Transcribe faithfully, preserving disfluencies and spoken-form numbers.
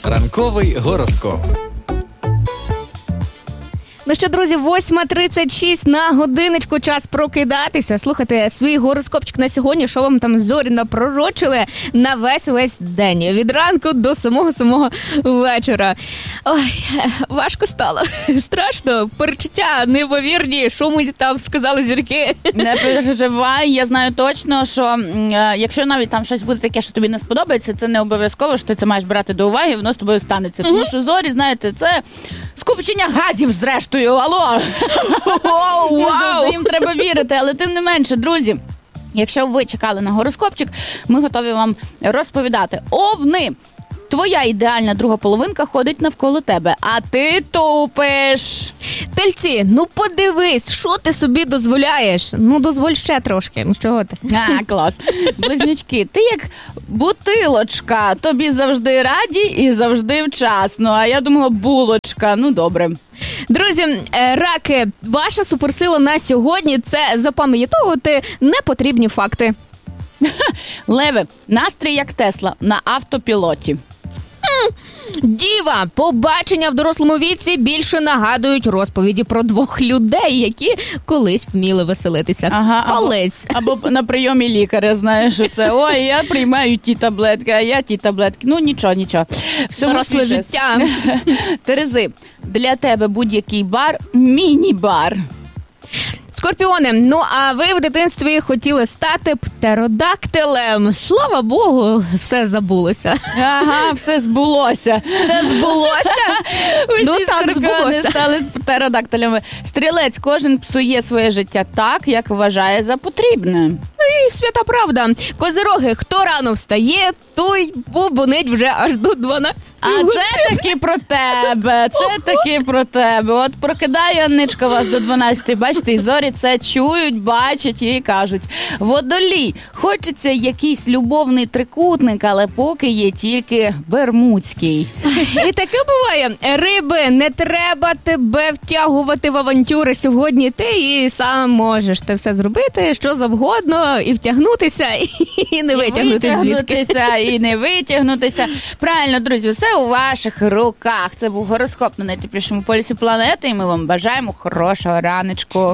Ранковий гороскоп. Ну що, друзі, восьма тридцять шість на годиночку, час прокидатися. Слухайте свій гороскопчик на сьогодні, що вам там зорі напророчили на весь-весь день. Від ранку до самого-самого вечора. Ой, важко стало. Страшно. Перечуття неймовірні. Що мені там сказали зірки? Не переживай, я знаю точно, що е, якщо навіть там щось буде таке, що тобі не сподобається, це не обов'язково, що ти це маєш брати до уваги, і воно з тобою станеться. Тому що зорі, знаєте, це скупчення газів, зрештою. Алло! Вау, вау! Їм треба вірити, але тим не менше, друзі, якщо ви чекали на гороскопчик, ми готові вам розповідати. Овни! Твоя ідеальна друга половинка ходить навколо тебе, а ти тупиш. Тельці, ну подивись, що ти собі дозволяєш? Ну, дозволь ще трошки, ну чого ти? А, клас. Близнючки, ти як бутилочка, тобі завжди раді і завжди вчасно. А я думала, булочка, ну добре. Друзі, раки, ваша суперсила на сьогодні – це запам'ятовувати непотрібні факти. Леви, настрій як Тесла на автопілоті. Діва, побачення в дорослому віці більше нагадують розповіді про двох людей, які колись вміли веселитися. Ага, колись. Або, або на прийомі лікаря, знаєш, що це, ой, я приймаю ті таблетки, а я ті таблетки. Ну, нічого, нічого. Доросле життя. Терези, для тебе будь-який бар – міні-бар. Скорпіони, ну а ви в дитинстві хотіли стати птеродактилем. Слава Богу, все забулося. Ага, все збулося. Все збулося? Ну так, збулося. Стали птеродактилями. Стрілець, кожен псує своє життя так, як вважає за потрібне. І свята правда. Козироги, хто рано встає, той бубонить вже аж до дванадцятої. А це таки про тебе, це таки про тебе. От прокидає Анничка вас до дванадцятої, бачите, і зорі це чують, бачать і кажуть. Водолій, хочеться якийсь любовний трикутник, але поки є тільки бермудський. І таке буває. Риби, не треба тебе втягувати в авантюри сьогодні. Ти і сам можеш ти все зробити, що завгодно, і втягнутися, і не витягнутися звідки. Витягнутися, і не витягнутися. Правильно, друзі, все у ваших руках. Це був гороскоп на найтеплішому полюсі планети, і ми вам бажаємо хорошого раночку.